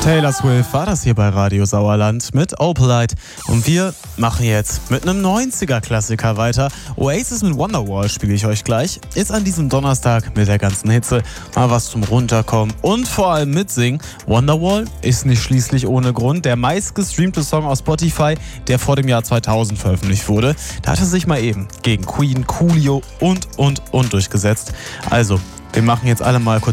Taylor Swift war das hier bei Radio Sauerland mit Opalite. Und wir machen jetzt mit einem 90er-Klassiker weiter. Oasis mit Wonderwall spiele ich euch gleich. Ist an diesem Donnerstag mit der ganzen Hitze mal was zum Runterkommen und vor allem mitsingen. Wonderwall ist nicht schließlich ohne Grund der meistgestreamte Song auf Spotify, der vor dem Jahr 2000 veröffentlicht wurde. Da hat er sich mal eben gegen Queen, Coolio und durchgesetzt. Also, wir machen jetzt alle mal kurz